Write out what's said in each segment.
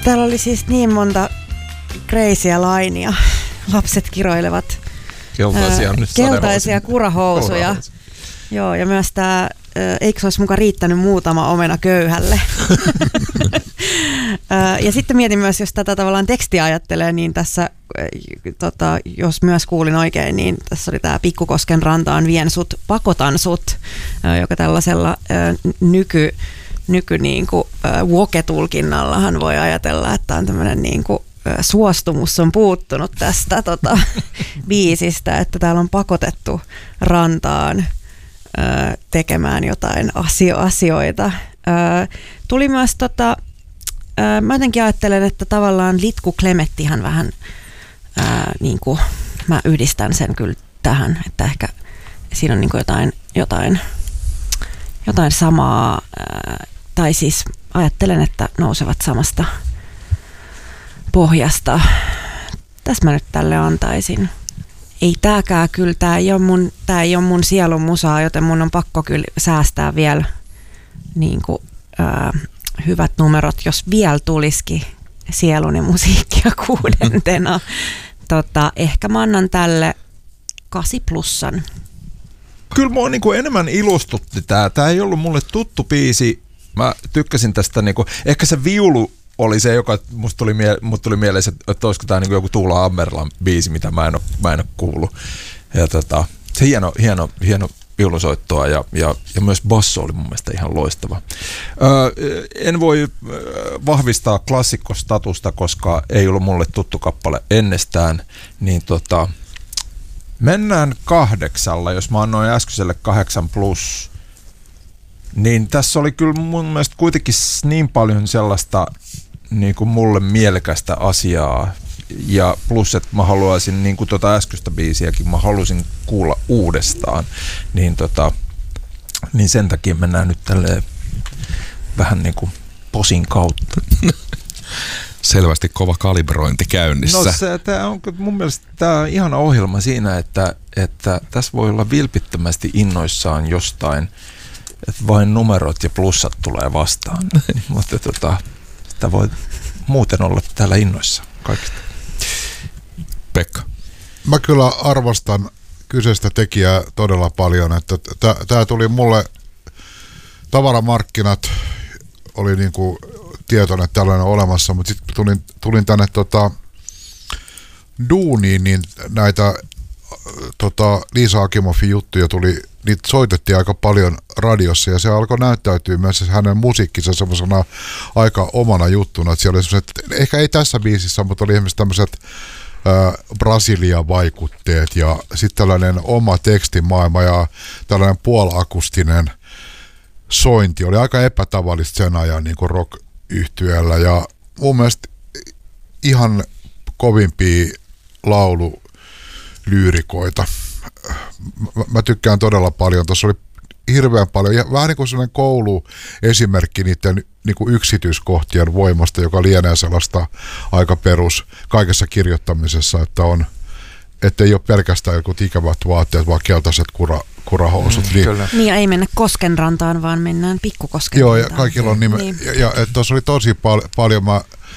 Täällä oli siis niin monta crazyä lainia. Lapset kiroilevat keltaisia kurahousuja. Joo, ja myös tämä, eikö se olisi muka riittänyt muutama omena köyhälle? Ja sitten mietin myös, jos tätä tavallaan tekstiä ajattelee, niin tässä, jos myös kuulin oikein, niin tässä oli tämä Pikkukosken rantaan vien sut, pakotan sut, joka tällaisella nyky niin kuin woke-tulkinnallahan voi ajatella, että on tämmöinen niin kuin suostumus on puuttunut tästä biisistä, että täällä on pakotettu rantaan tekemään jotain asioita. Tuli myös mä jotenkin ajattelen, että tavallaan Litku Klemettihän vähän niin kuin mä yhdistän sen kyllä tähän, että ehkä siinä on niin kuin jotain samaa, tai siis ajattelen, että nousevat samasta pohjasta. Tässä mä nyt tälle antaisin. Ei tääkään kyllä, tää ei ole mun sielun musaa, joten mun on pakko kyllä säästää vielä niin kuin, hyvät numerot, jos vielä tulisikin sieluni musiikkia 6. Ehkä mä annan tälle 8+. Kyllä mua niinku enemmän ilostutti tää. Tää ei ollut mulle tuttu biisi. Mä tykkäsin tästä niinku, ehkä se viulu oli se, joka musta tuli mieleen, että olisiko tää niinku joku Tuula Ammerlan biisi, mitä mä en ole kuullut. Ja se hieno viulusoittoa ja myös basso oli mun mielestä ihan loistava. En voi vahvistaa klassikkostatusta, koska ei ollut mulle tuttu kappale ennestään, niin mennään 8, jos mä annoin äskeiselle 8+, niin tässä oli kyllä mun mielestä kuitenkin niin paljon sellaista niin kuin mulle mielekästä asiaa, ja plus, että mä haluaisin niin kuin äskeistä biisiäkin, mä halusin kuulla uudestaan, niin sen takia mennään nyt tälleen vähän niin kuin posin kautta. Selvästi kova kalibrointi käynnissä. No tämä on mun mielestä tämä on ihana ohjelma siinä, että tässä voi olla vilpittömästi innoissaan jostain, että vain numerot ja plussat tulee vastaan. Mutta sitä voi muuten olla täällä innoissaan kaikista. Pekka. Mä kyllä arvostan kyseistä tekijää todella paljon, että tämä tuli mulle, tavaramarkkinat oli niinku tietoinen, että tällainen on olemassa, mutta sitten tulin tänne duuniin, niin näitä Liisa Akimoffin juttuja niitä soitettiin aika paljon radiossa, ja se alkoi näyttäytyä myös hänen musiikkinsa semmoisena aika omana juttuna, että siellä oli semmoiset, ehkä ei tässä biisissä, mutta oli esimerkiksi tämmöiset Brasilia-vaikutteet ja sitten tällainen oma tekstimaailma ja tällainen puolakustinen sointi oli aika epätavallista sen ajan niin kuin rock-yhtyeellä, ja mun mielestä ihan kovimpia laululyyrikoita. Mä tykkään todella paljon. Tuossa oli hirveän paljon, ja vähän niin kuin sellainen kouluesimerkki niiden niin kuin yksityiskohtien voimasta, joka lienee sellaista aika perus kaikessa kirjoittamisessa, että ei ole pelkästään jotkut ikävät vaatteet, vaan keltaiset kurahousut. Niin, ja ei mennä Koskenrantaan, vaan mennään Pikkukosken rantaan. Joo, ja kaikilla on nime. Niin. Ja tuossa oli tosi paljon,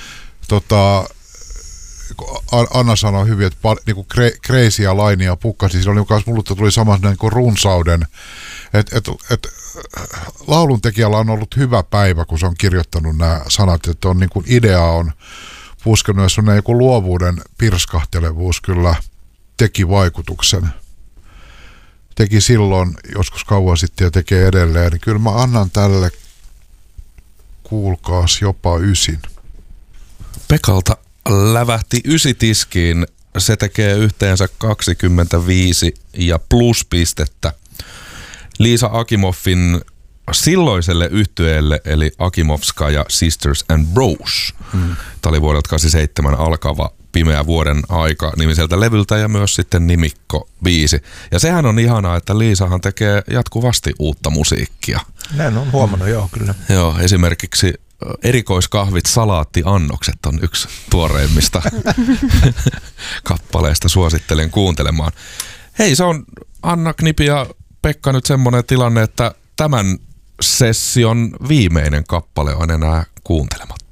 Anna sanoi hyvin, että niinku crazyä lainia pukkasi. Siinä oli myös mulle tuli samassa niin kuin runsauden, että lauluntekijällä on ollut hyvä päivä, kun se on kirjoittanut nämä sanat, että on niin kuin idea on puskenut, ja sellainen joku luovuuden pirskahtelevuus kyllä teki vaikutuksen. Teki silloin joskus kauan sitten ja tekee edelleen. Niin kyllä mä annan tälle, kuulkaas, jopa 9. Pekalta lävähti 9 tiskiin. Se tekee yhteensä 25 ja pluspistettä. Liisa Akimoffin silloiselle yhtyeelle, eli Akimovskaja Sisters and Bros. Tämä oli vuodelta 87 alkava Pimeä vuoden aika -nimiseltä levyltä, ja myös sitten nimikko-biisi. Ja sehän on ihanaa, että Liisahan tekee jatkuvasti uutta musiikkia. Näin on huomannut, joo, kyllä. Joo, esimerkiksi erikoiskahvit, salaattiannokset on yksi tuoreimmista kappaleista, suosittelen kuuntelemaan. Hei, se on Anna Knipi ja Pekka nyt semmoinen tilanne, että tämän session viimeinen kappale on enää kuuntelematta.